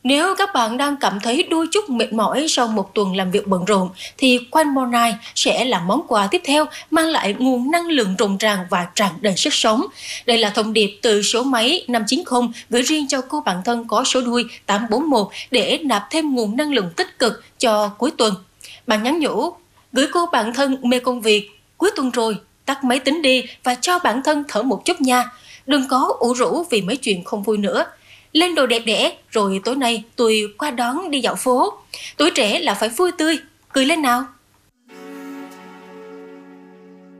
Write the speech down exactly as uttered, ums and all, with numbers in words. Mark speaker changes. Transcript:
Speaker 1: Nếu các bạn đang cảm thấy đôi chút mệt mỏi sau một tuần làm việc bận rộn, thì Quanh Mornai sẽ là món quà tiếp theo mang lại nguồn năng lượng rộn ràng và tràn đầy sức sống. Đây là thông điệp từ số máy năm chín không gửi riêng cho cô bạn thân có số đuôi tám bốn một để nạp thêm nguồn năng lượng tích cực cho cuối tuần. Bạn nhắn nhủ, gửi cô bạn thân mê công việc, cuối tuần rồi, tắt máy tính đi và cho bản thân thở một chút nha. Đừng có ủ rũ vì mấy chuyện không vui nữa. Lên đồ đẹp đẽ, rồi tối nay tôi qua đón đi dạo phố. Tuổi trẻ là phải vui tươi, cười lên nào.